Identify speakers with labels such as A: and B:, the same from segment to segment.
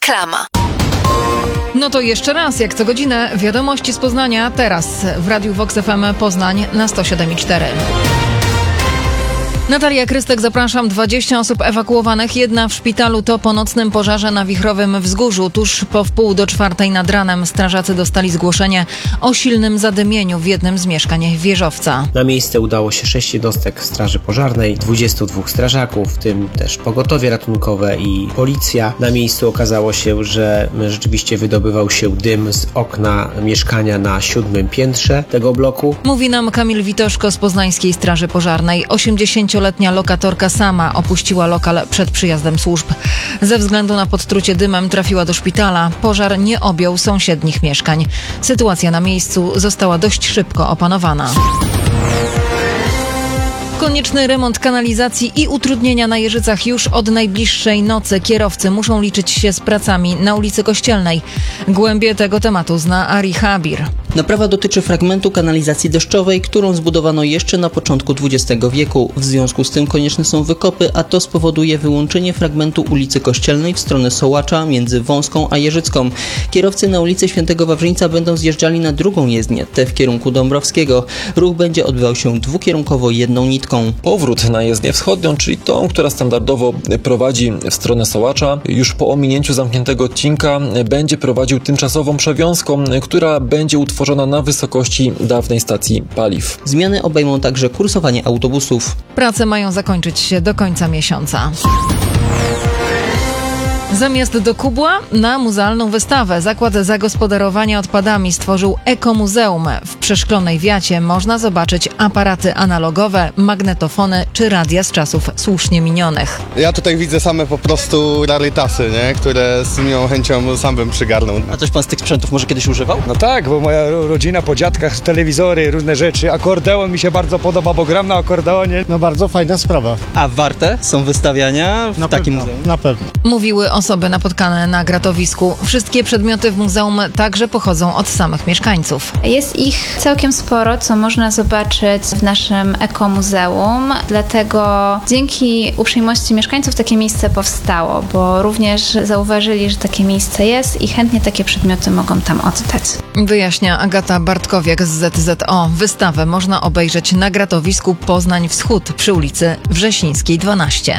A: Reklama.
B: No to jeszcze raz, jak co godzinę, wiadomości z Poznania, teraz w Radiu Vox FM Poznań na 107,4. Natalia Krystek, zapraszam. 20 osób ewakuowanych, jedna w szpitalu. To po nocnym pożarze na Wichrowym Wzgórzu. Tuż po 3:30 nad ranem strażacy dostali zgłoszenie o silnym zadymieniu w jednym z mieszkań wieżowca.
C: Na miejsce udało się 6 jednostek straży pożarnej, 22 strażaków, w tym też pogotowie ratunkowe i policja. Na miejscu okazało się, że rzeczywiście wydobywał się dym z okna mieszkania na 7. piętrze tego bloku.
B: Mówi nam Kamil Witoszko z Poznańskiej Straży Pożarnej. 80-letnia lokatorka sama opuściła lokal przed przyjazdem służb. Ze względu na podtrucie dymem trafiła do szpitala. Pożar nie objął sąsiednich mieszkań. Sytuacja na miejscu została dość szybko opanowana. Konieczny remont kanalizacji i utrudnienia na Jeżycach już od najbliższej nocy. Kierowcy muszą liczyć się z pracami na ulicy Kościelnej. Głębię tego tematu zna Ari Habir.
D: Naprawa dotyczy fragmentu kanalizacji deszczowej, którą zbudowano jeszcze na początku XX wieku. W związku z tym konieczne są wykopy, a to spowoduje wyłączenie fragmentu ulicy Kościelnej w stronę Sołacza między Wąską a Jeżycką. Kierowcy na ulicy Świętego Wawrzyńca będą zjeżdżali na drugą jezdnię, tę w kierunku Dąbrowskiego. Ruch będzie odbywał się dwukierunkowo jedną nitką.
E: Powrót na jezdnię wschodnią, czyli tą, która standardowo prowadzi w stronę Sołacza, już po ominięciu zamkniętego odcinka będzie prowadził tymczasową przewiązką, która będzie utworzona na wysokości dawnej stacji paliw.
D: Zmiany obejmą także kursowanie autobusów.
B: Prace mają zakończyć się do końca miesiąca. Zamiast do kubła na muzealną wystawę Zakład Zagospodarowania Odpadami stworzył ekomuzeum. W przeszklonej wiacie można zobaczyć aparaty analogowe, magnetofony czy radia z czasów słusznie minionych.
F: Ja tutaj widzę same po prostu rarytasy, nie? Które z miłą chęcią sam bym przygarnął.
D: A coś pan z tych sprzętów może kiedyś używał?
G: No tak, bo moja rodzina po dziadkach, telewizory, różne rzeczy. Akordeon mi się bardzo podoba, bo gram na akordeonie.
H: No bardzo fajna sprawa.
D: A warte są wystawiania w takim muzeum?
H: Na pewno.
B: Mówiły osoby napotkane na gratowisku. Wszystkie przedmioty w muzeum także pochodzą od samych mieszkańców.
I: Jest ich całkiem sporo, co można zobaczyć w naszym ekomuzeum. Dlatego dzięki uprzejmości mieszkańców takie miejsce powstało, bo również zauważyli, że takie miejsce jest i chętnie takie przedmioty mogą tam oddać.
B: Wyjaśnia Agata Bartkowiak z ZZO. Wystawę można obejrzeć na gratowisku Poznań Wschód przy ulicy Wrzesińskiej 12.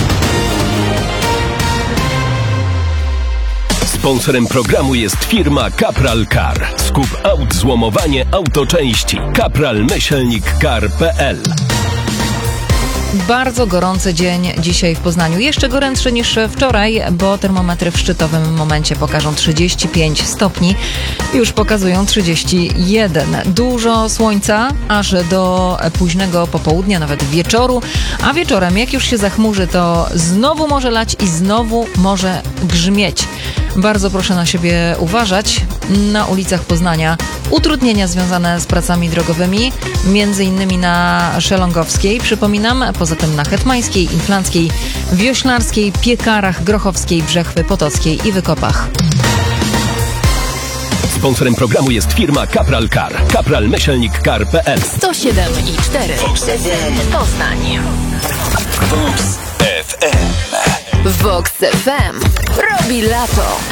J: Sponsorem programu jest firma Capral Car. Skup aut, złomowanie, autoczęści. Capral-car.pl.
B: Bardzo gorący dzień dzisiaj w Poznaniu. Jeszcze gorętszy niż wczoraj, bo termometry w szczytowym momencie pokażą 35 stopni. Już pokazują 31. Dużo słońca aż do późnego popołudnia, nawet wieczoru. A wieczorem, jak już się zachmurzy, to znowu może lać i znowu może grzmieć. Bardzo proszę na siebie uważać. Na ulicach Poznania utrudnienia związane z pracami drogowymi, między innymi na Szelongowskiej, przypominam, poza tym na Hetmańskiej, Inflanckiej, Wioślarskiej, Piekarach, Grochowskiej, Brzechwy, Potockiej i Wykopach.
J: Sponsorem programu jest firma Capral Car. Capral-car.pl.
A: 107,4 Poznań. Vox FM. Vox FM robi lato.